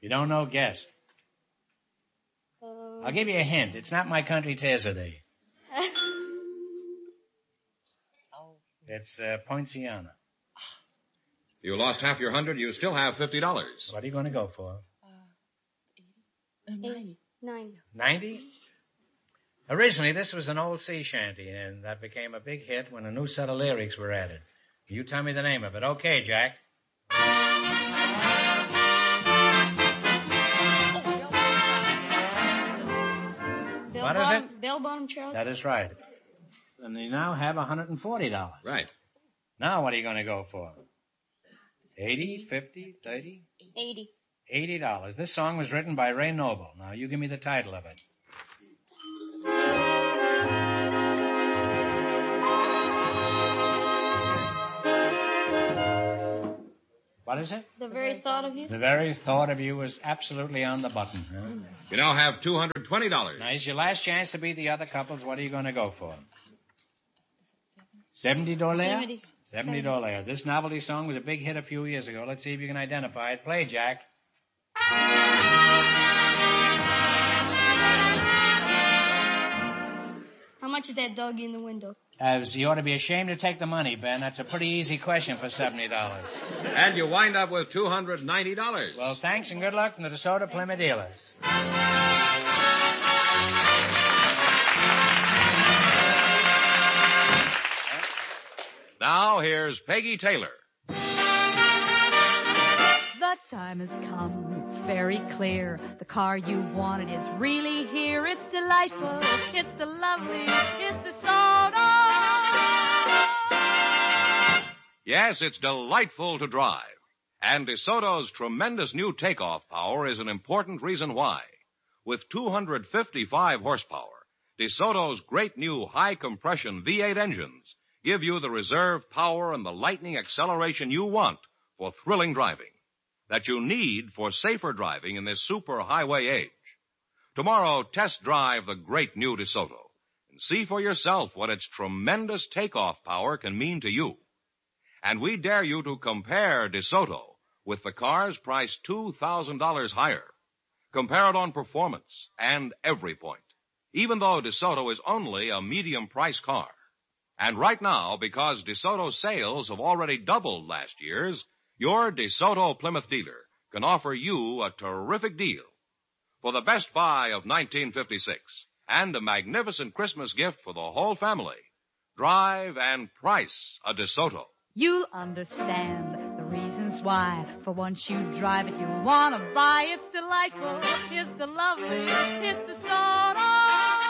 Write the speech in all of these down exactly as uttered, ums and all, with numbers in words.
You don't know, guess. Um, I'll give you a hint. It's not My Country 'Tis a Thee. It's uh, Poinciana. You lost half your hundred. You still have fifty dollars. What are you going to go for? Uh, eighty. Uh, ninety. Nine. Ninety? Originally, this was an old sea shanty, and that became a big hit when a new set of lyrics were added. You tell me the name of it. Okay, Jack. Bill What is bottom, it? Bell bottom trousers. That is right. And you now have one hundred forty dollars. Right. Now what are you going to go for? eighty, fifty, thirty? Eighty. eighty dollars. This song was written by Ray Noble. Now you give me the title of it. What is it? The very thought of you. The very thought of you was absolutely on the button. Huh? You now have two hundred twenty dollars. Now, it's your last chance to beat the other couples. What are you going to go for? Seventy dollars? Seventy. Seventy dollars. This novelty song was a big hit a few years ago. Let's see if you can identify it. Play, Jack. How much is that doggy in the window? As you ought to be ashamed to take the money, Ben. That's a pretty easy question for seventy dollars. And you wind up with two hundred ninety dollars. Well, thanks and good luck from the DeSoto Plymouth dealers. Now here's Peggy Taylor. The time has come, it's very clear. The car you wanted is really here. It's delightful, it's the lovely, it's DeSoto. Yes, it's delightful to drive. And DeSoto's tremendous new takeoff power is an important reason why. With two hundred fifty-five horsepower, DeSoto's great new high-compression V eight engines give you the reserve power and the lightning acceleration you want for thrilling driving, that you need for safer driving in this superhighway age. Tomorrow, test drive the great new DeSoto and see for yourself what its tremendous takeoff power can mean to you. And we dare you to compare DeSoto with the cars priced two thousand dollars higher. Compare it on performance and every point, even though DeSoto is only a medium-price car. And right now, because DeSoto sales have already doubled last year's, your DeSoto Plymouth dealer can offer you a terrific deal. For the best buy of nineteen fifty-six and a magnificent Christmas gift for the whole family, drive and price a DeSoto. You'll understand the reasons why. For once you drive it, you'll want to buy. It's delightful, it's the lovely, it's DeSoto.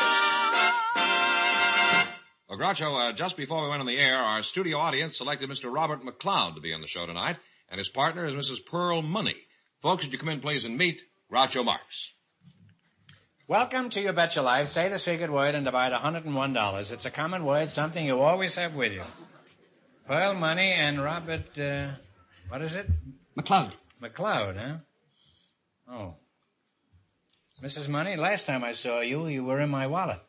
Well, Groucho, uh, just before we went on the air, our studio audience selected Mister Robert McLeod to be on the show tonight, and his partner is Missus Pearl Money. Folks, would you come in, please, and meet Groucho Marx. Welcome to You Bet Your Life. Say the secret word and divide one hundred one dollars. It's a common word, something you always have with you. Pearl Money and Robert, uh, what is it? McLeod. McLeod, huh? Oh. Missus Money, last time I saw you, you were in my wallet.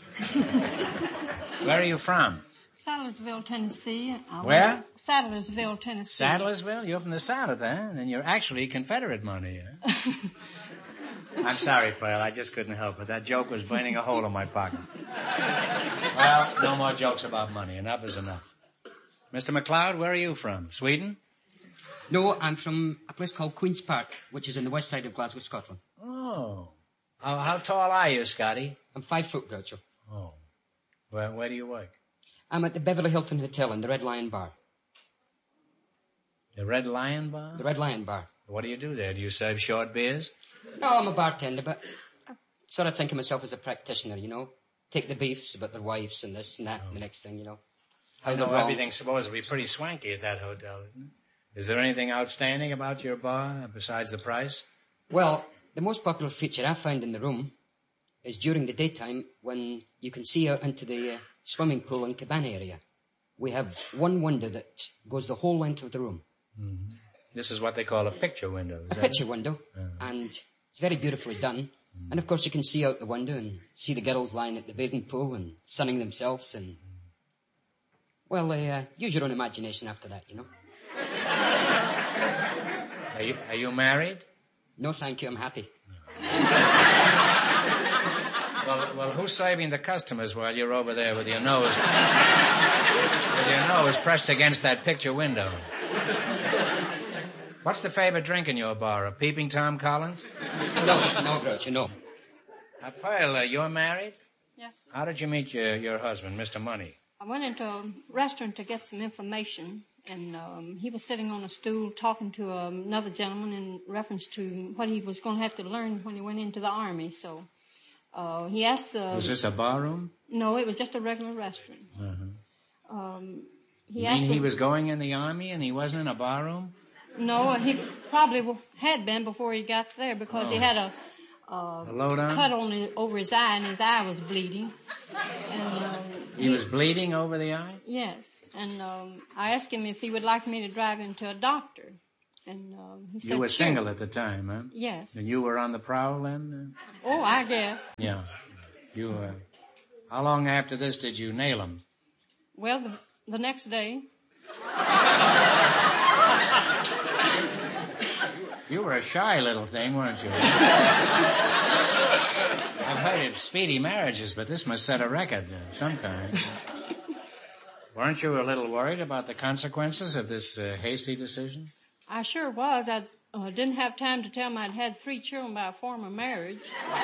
Where are you from? Sadlersville, Tennessee. I Where? went- Sadlersville, Tennessee. Sadlersville? You're from the South, huh? Then you're actually Confederate money, huh? I'm sorry, Pearl. I just couldn't help it. That joke was burning a hole in my pocket. Well, no more jokes about money. Enough is enough. Mister McLeod, where are you from? Sweden? No, I'm from a place called Queen's Park, which is in the west side of Glasgow, Scotland. Oh. How, how tall are you, Scotty? I'm five foot, Groucho. Oh. Where, where do you work? I'm at the Beverly Hilton Hotel in the Red Lion Bar. The Red Lion Bar? The Red Lion Bar. What do you do there? Do you serve short beers? No, I'm a bartender, but I sort of think of myself as a practitioner, you know. Take the beefs about their wives and this and that, and the next thing, you know. How I they're know wrong. everything's supposed to be pretty swanky at that hotel, isn't it? Is there anything outstanding about your bar besides the price? Well, the most popular feature I find in the room is during the daytime when you can see out into the uh, swimming pool and cabana area. We have one window that goes the whole length of the room. Mm-hmm. This is what they call a picture window, is A that picture it? window, Uh-huh. and it's very beautifully done. And of course you can see out the window and see the girls lying at the bathing pool and sunning themselves and, well, uh, use your own imagination after that, you know. Are you, are you married? No, thank you. I'm happy. Well, well, who's saving the customers while you're over there with your nose, with your nose pressed against that picture window? What's the favorite drink in your bar? A peeping Tom Collins? No, no, Groucho, no. Uh, Pearl, uh, you're married? Yes. How did you meet your, your husband, Mister Money? I went into a restaurant to get some information, and um, he was sitting on a stool talking to um, another gentleman in reference to what he was going to have to learn when he went into the Army. So uh, he asked the... Was this a barroom? No, it was just a regular restaurant. Uh-huh. Um, he You asked mean he the- was going in the Army and he wasn't in a barroom? No, he probably w- had been before he got there because he Oh. had a, uh, A load on? cut on his, over his eye, and his eye was bleeding. And um, He was bleeding over the eye? Yes, and um, I asked him if he would like me to drive him to a doctor, and um, he said You were sure. single at the time, huh? Yes. And you were on the prowl then? Oh, I guess. Uh, yeah. You, uh, how long after this did you nail him? Well, the, the next day. You were a shy little thing, weren't you? I've heard of speedy marriages, but this must set a record of some kind. Weren't you a little worried about the consequences of this uh, hasty decision? I sure was. I uh, didn't have time to tell him I'd had three children by a former marriage.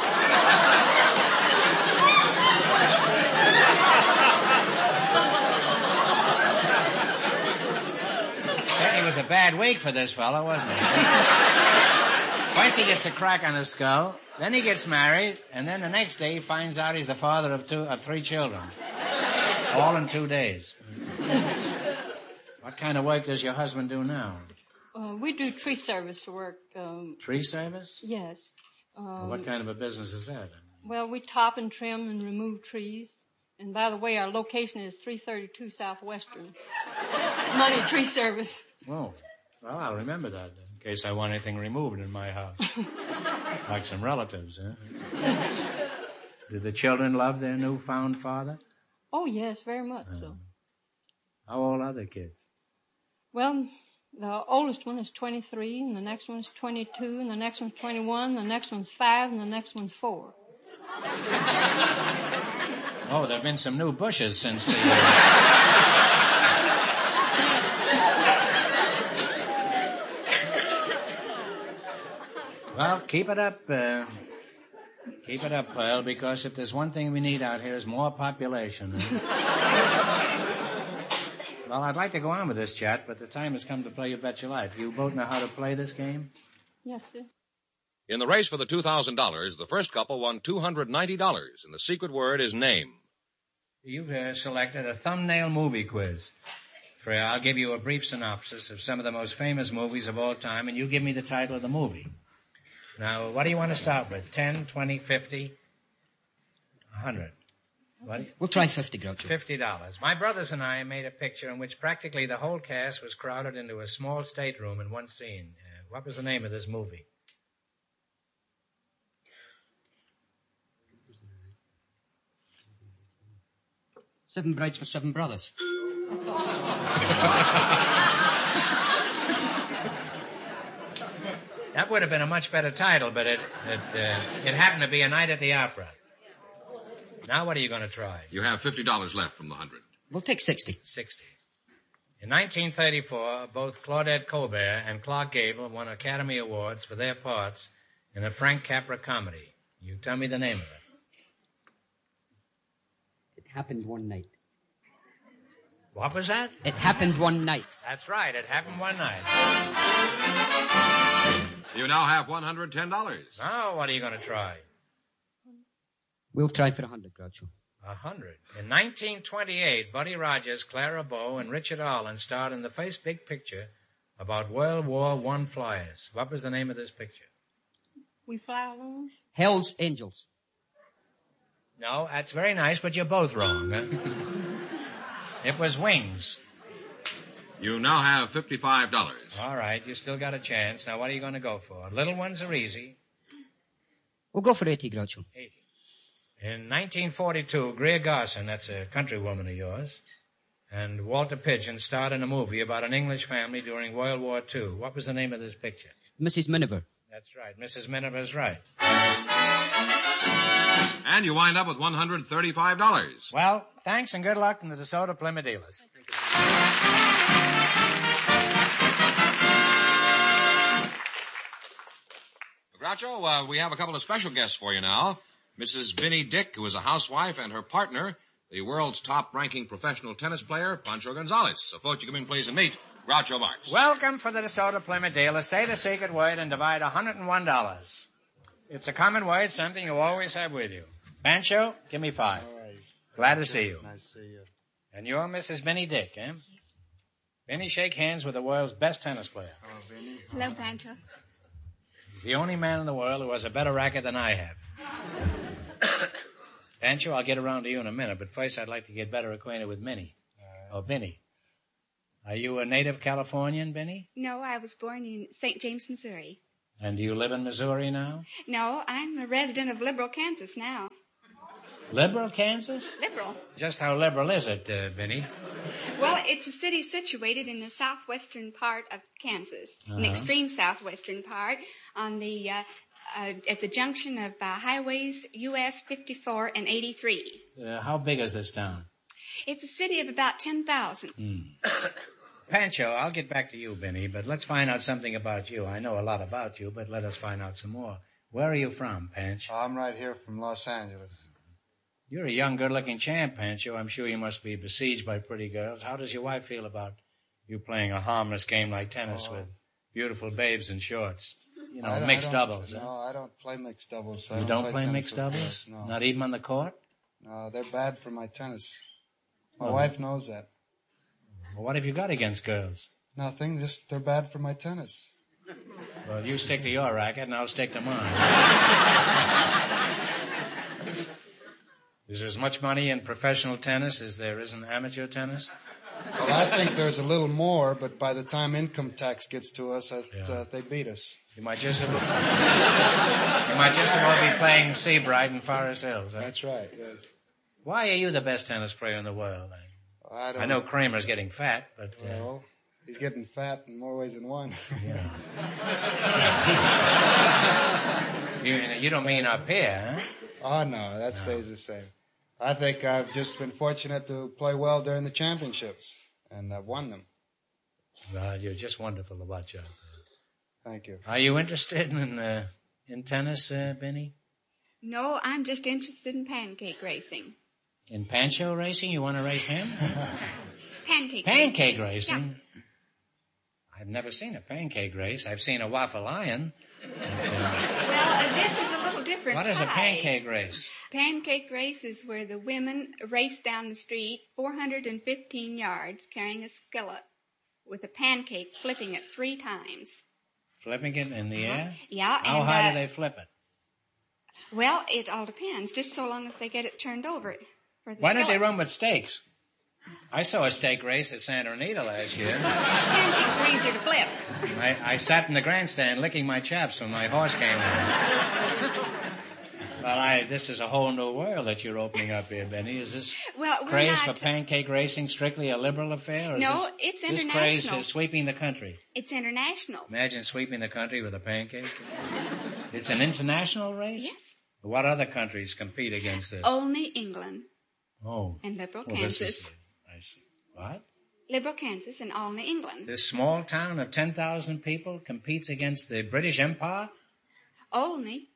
Certainly was a bad week for this fellow, wasn't it? First he gets a crack on the skull, then he gets married, and then the next day he finds out he's the father of two, of three children. All in two days. What kind of work does your husband do now? Uh, we do tree service work. Um, Tree service? yes. Um, What kind of a business is that? Well, we top and trim and remove trees. And by the way, our location is three thirty-two Southwestern. Money Tree Service. Oh, well, I'll remember that in case I want anything removed in my house. Like some relatives, huh? Do the children love their newfound father? Oh, yes, very much so. How old are the kids? Well, the oldest one is twenty-three, and the next one's twenty-two, and the next one's twenty-one, the next one's five, and the next one's four. Oh, there have been some new bushes since the... Well, keep it up. Uh, keep it up, Pearl, because if there's one thing we need out here is more population. Well, I'd like to go on with this chat, but the time has come to play You Bet Your Life. You both know how to play this game? Yes, sir. In the race for the two thousand dollars, the first couple won two hundred ninety dollars, and the secret word is name. You've uh, selected a thumbnail movie quiz. Freya, I'll give you a brief synopsis of some of the most famous movies of all time, and you give me the title of the movie. Now, what do you want to start with? ten, twenty, fifty, one hundred? What? We'll try fifty, Groucho. fifty dollars. My brothers and I made a picture in which practically the whole cast was crowded into a small stateroom in one scene. Uh, what was the name of this movie? Seven Brides for Seven Brothers. That would have been a much better title, but it it, uh, it happened to be A Night at the Opera. Now what are you going to try? You have fifty dollars left from the hundred. We'll take sixty. sixty. In nineteen thirty-four, both Claudette Colbert and Clark Gable won Academy Awards for their parts in a Frank Capra comedy. You tell me the name of it. It happened one night. What was that? It happened one night. That's right. It happened one night. You now have one hundred ten dollars. Now what are you going to try? We'll try for a hundred, Groucho. A hundred. In nineteen twenty-eight, Buddy Rogers, Clara Bow, and Richard Arlen starred in the first big picture about World War One flyers. What was the name of this picture? We fly alone? Hell's Angels. No, that's very nice, but you're both wrong. Huh? It was Wings. You now have fifty-five dollars. All right, you still got a chance. Now, what are you going to go for? Little ones are easy. We'll go for eighty, Groucho. eighty. In nineteen forty-two, Greer Garson, that's a countrywoman of yours, and Walter Pidgeon starred in a movie about an English family during World War Two. What was the name of this picture? Missus Miniver. That's right. Missus Miniver's right. And you wind up with one hundred thirty-five dollars. Well, thanks and good luck from the DeSoto Plymouth dealers. Groucho, uh, we have a couple of special guests for you now. Missus Vinnie Dick, who is a housewife, and her partner, the world's top-ranking professional tennis player, Pancho Gonzalez. So, folks, you come in, please, and meet Groucho Marx. Welcome for the DeSoto Plymouth dealers. Say the secret word and divide one hundred one dollars. It's a common word, something you always have with you. Pancho, give me five. All right. Glad to see you. Nice to see you. And you're Missus Vinnie Dick, eh? Vinnie, shake hands with the world's best tennis player. Oh, Vinny. Hello, Pancho. He's the only man in the world who has a better racket than I have. Pancho, I'll get around to you in a minute, but first I'd like to get better acquainted with Minnie. Right. Oh, Vinnie. Are you a native Californian, Vinnie? No, I was born in Saint James, Missouri. And do you live in Missouri now? No, I'm a resident of Liberal, Kansas now. Liberal, Kansas? Liberal. Just how liberal is it, uh, Vinnie? Well, it's a city situated in the southwestern part of Kansas, Uh-huh. an extreme southwestern part, on the uh, uh, at the junction of uh, highways U S fifty-four and eighty-three. Uh, how big is this town? It's a city of about ten thousand. Hmm. Pancho, I'll get back to you, Vinnie, but let's find out something about you. I know a lot about you, but let us find out some more. Where are you from, Pancho? I'm right here from Los Angeles. You're a young, good-looking champ, Pancho. I'm sure you must be besieged by pretty girls. How does your wife feel about you playing a harmless game like tennis Oh. with beautiful babes in shorts? You know, I don't- mixed I don't- doubles, No, huh? I don't play mixed doubles. I You don't, don't play, play tennis mixed with doubles? girls, No. Not even on the court? No, they're bad for my tennis. My Oh. wife knows that. Well, what have you got against girls? Nothing, just they're bad for my tennis. Well, you stick to your racket, and I'll stick to mine. Is there as much money in professional tennis as there is in amateur tennis? Well, I think there's a little more, but by the time income tax gets to us, I, Yeah. uh, they beat us. You might just you might just about be playing Seabright in Forest Hills. Huh? That's right, yes. Why are you the best tennis player in the world? I don't I know Kramer's getting fat, but uh, Well, he's getting fat in more ways than one. you, you don't mean up here, huh? Oh, no, that stays the same. I think I've just been fortunate to play well during the championships, and I've won them. Well, you're just wonderful about you. Thank you. Are you interested in uh, in tennis, uh, Benny? No, I'm just interested in pancake racing. In Pancho racing? You want to race him? Pancake, Pancake racing. racing? I've never seen a pancake race. I've seen a waffle iron. Yeah. Well, uh, this is a little different What is a type. pancake race? Pancake race is where the women race down the street four hundred fifteen yards carrying a skillet with a pancake, flipping it three times. Flipping it in the air? Yeah. How and, high uh, do they flip it? Well, it all depends, just so long as they get it turned over. For the Why don't they skillet. run with steaks? I saw a steak race at Santa Anita last year. Pancakes are easier to flip. I, I sat in the grandstand licking my chaps when my horse came in. Well, I, this is a whole new world that you're opening up here, Benny. Is this Well, we're craze not, for pancake racing strictly a liberal affair? Or is No, this, it's This craze international. is sweeping the country. It's international. Imagine sweeping the country with a pancake. It's an international race? Yes. What other countries compete against this? Only England Oh. and Liberal Well, this Kansas. is, I see. What? Liberal Kansas and only England. This small town of ten thousand people competes against the British Empire? Only.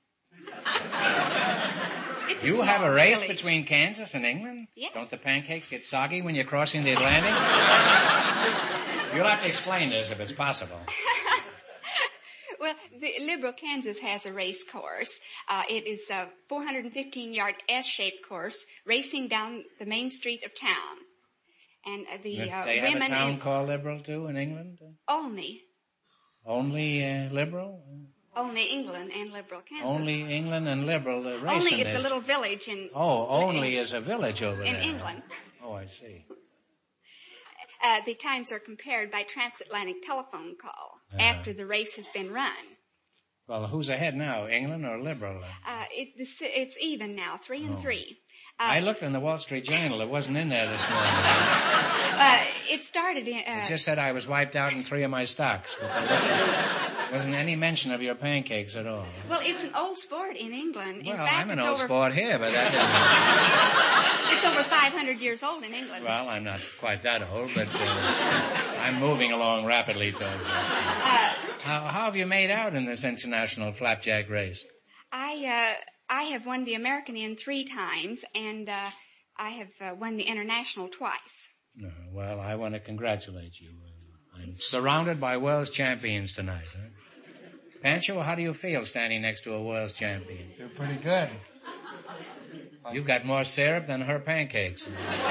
It's You small have a race village. between Kansas and England? Yes. Don't the pancakes get soggy when you're crossing the Atlantic? You'll have to explain this if it's possible. Well, the Liberal Kansas has a race course. Uh, it is a four hundred fifteen yard S-shaped course racing down the main street of town. And uh, the uh, they have women a town in called Liberal, too, in England? only, Only uh, Liberal? only England and Liberal Kansas. Only England and Liberal uh, race Only in it's this. a little village in Oh, only in, is a village over in there. England. Oh, I see. Uh, the times are compared by transatlantic telephone call Uh-huh. after the race has been run. Well, who's ahead now, England or Liberal? Uh, it, this, it's even now, three and Oh. three. I Uh, looked in the Wall Street Journal. It wasn't in there this morning. uh, it started in, uh, It just said I was wiped out in three of my stocks. But that wasn't- Wasn't any mention of your pancakes at all. Well, it's an old sport in England. In Well, fact, I'm an it's old over, sport here, but that It's over five hundred years old in England. didn't... Well, I'm not quite that old, but uh, I'm moving along rapidly towards it. Uh, How, how have you made out in this international flapjack race? I uh, I have won the American in three times, and uh, I have uh, won the international twice. Uh, well, I want to congratulate you. Uh, I'm surrounded by world's champions tonight. Huh? Pancho, how do you feel standing next to a world's champion? You're pretty good. You've got more syrup than her pancakes.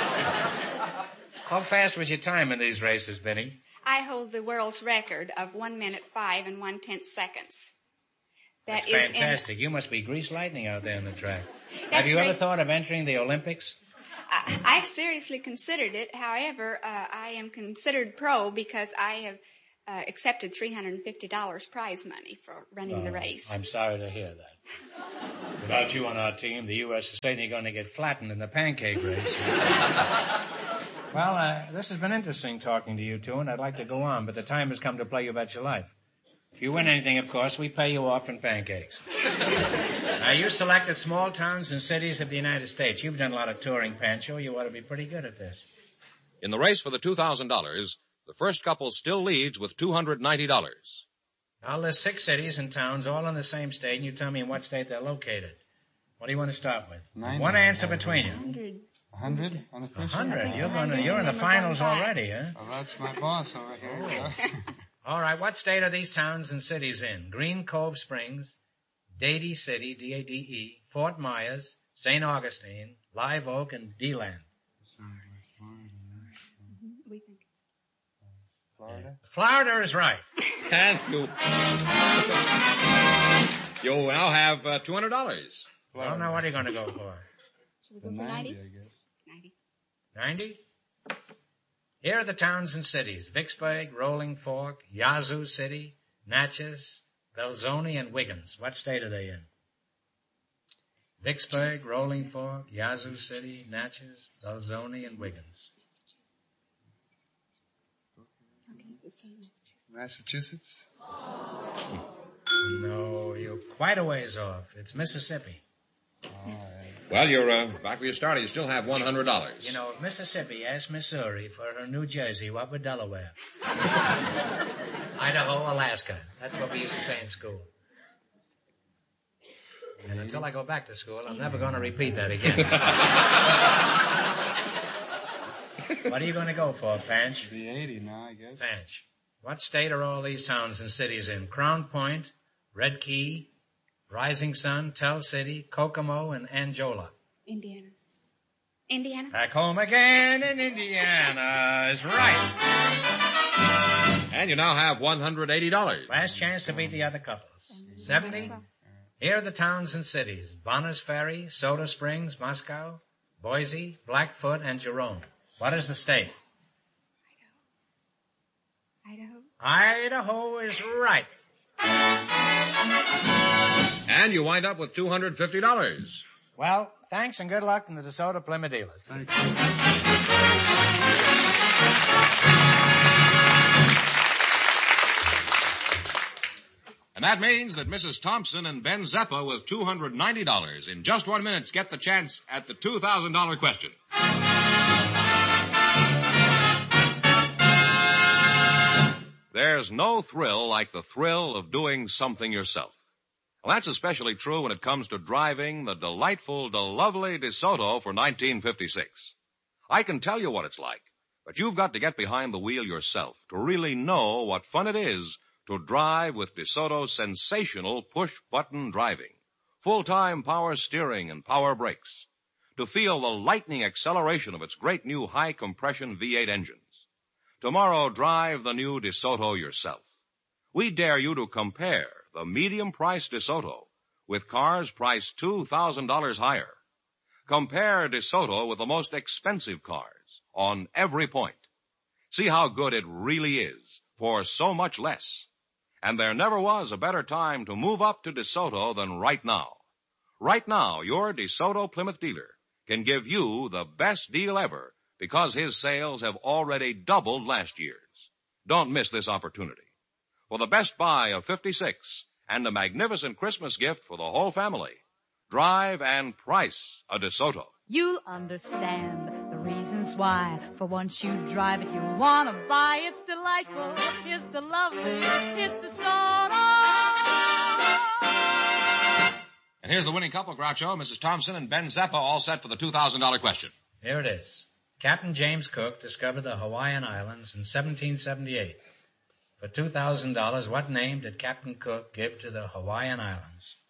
How fast was your time in these races, Benny? I hold the world's record of one minute five and one tenth seconds. That That's is fantastic. You must be grease lightning out there in the track. That's Have you ever great. thought of entering the Olympics? In, I, I've seriously considered it. However, uh, I am considered pro because I have uh, accepted three hundred fifty dollars prize money for running the Oh, race. I'm sorry to hear that. Without you on our team, the U S is certainly going to get flattened in the pancake race. Well, uh, this has been interesting talking to you two, and I'd like to go on, but the time has come to play You Bet Your Life. If you win anything, of course, we pay you off in pancakes. Now, you selected small towns and cities of the United States. You've done a lot of touring, Pancho. You ought to be pretty good at this. In the race for the two thousand dollars, the first couple still leads with two hundred ninety dollars. I'll list six cities and towns all in the same state, and you tell me in what state they're located. What do you want to start with? ninety. One answer between you. Hundred. A hundred on the A first hundred. one? You're going to, you're in the finals already, huh? Well, that's my boss over here. So. All right, what state are these towns and cities in? Green Cove Springs, Dade City, D A D E, Fort Myers, Saint Augustine, Live Oak, and D-Land. We think Florida? Florida is right. And you... You now have uh, two hundred dollars. Well, now what are you going to go for? Should we go The for ninety, ninety? I guess. Ninety. Ninety? Here are the towns and cities. Vicksburg, Rolling Fork, Yazoo City, Natchez, Belzoni, and Wiggins. What state are they in? Vicksburg, Rolling Fork, Yazoo City, Natchez, Belzoni, and Wiggins. Massachusetts? No, you're quite a ways off. It's Mississippi. All right. Well, you're uh, back where you started. You still have one hundred dollars. You know, if Mississippi asked Missouri for her New Jersey, what would Delaware? Idaho, Alaska. That's what we used to say in school. And until I go back to school, I'm never going to repeat that again. What are you going to go for, Panch? The eighty now, I guess. Panch. What state are all these towns and cities in? Crown Point, Red Key, Rising Sun, Tell City, Kokomo, and Angola. Indiana. Indiana? Back home again in Indiana is right. And you now have one hundred eighty dollars. Last chance to beat the other couples. Seventy? Here are the towns and cities. Bonners Ferry, Soda Springs, Moscow, Boise, Blackfoot, and Jerome. What is the state? Idaho. Idaho is right. And you wind up with two hundred fifty dollars. Well, thanks and good luck from the DeSoto Plymouth dealers. And that means that Missus Thompson and Ben Zeppa with two hundred ninety dollars in just one minute get the chance at the two thousand dollars question. There's no thrill like the thrill of doing something yourself. Well, that's especially true when it comes to driving the delightful, lovely DeSoto for nineteen fifty-six. I can tell you what it's like, but you've got to get behind the wheel yourself to really know what fun it is to drive with DeSoto's sensational push-button driving, full-time power steering and power brakes, to feel the lightning acceleration of its great new high-compression V eight engines. Tomorrow, drive the new DeSoto yourself. We dare you to compare the medium-priced DeSoto with cars priced two thousand dollars higher. Compare DeSoto with the most expensive cars on every point. See how good it really is for so much less. And there never was a better time to move up to DeSoto than right now. Right now, your DeSoto Plymouth dealer can give you the best deal ever because his sales have already doubled last year's. Don't miss this opportunity. for the best buy of fifty-six and a magnificent Christmas gift for the whole family. Drive and price a DeSoto. You'll understand the reasons why. For once you drive it, you want to buy. It's delightful. It's the lovely. It's DeSoto. And here's the winning couple, Groucho, Missus Thompson and Ben Zappa, all set for the two thousand dollars question. Here it is. Captain James Cook discovered the Hawaiian Islands in seventeen seventy-eight. For two thousand dollars, what name did Captain Cook give to the Hawaiian Islands?